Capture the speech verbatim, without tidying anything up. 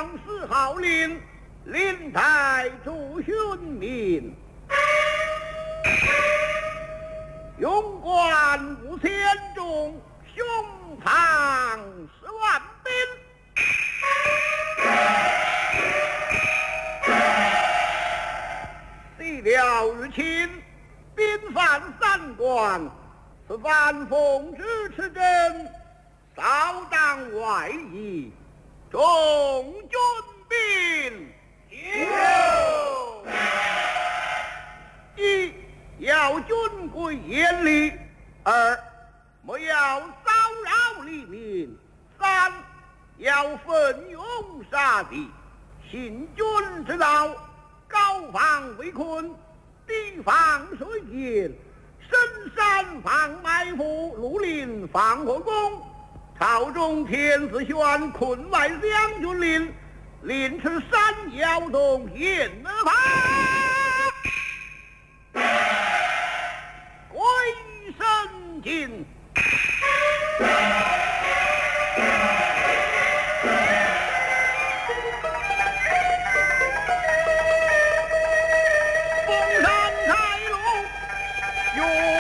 使号令，领台出巡民。勇冠五千众，胸膛十万兵。西辽日侵，兵犯三关，此番奉旨持真，扫荡外夷，众军兵有。一要军规严厉，二莫要骚扰黎民，三要奋勇杀敌，行军之道，高防围困，低防水淹，深山防埋伏，绿林防火攻。朝中天子选，困外将军令，临池山摇动，雁儿发。归身进。封山开路，勇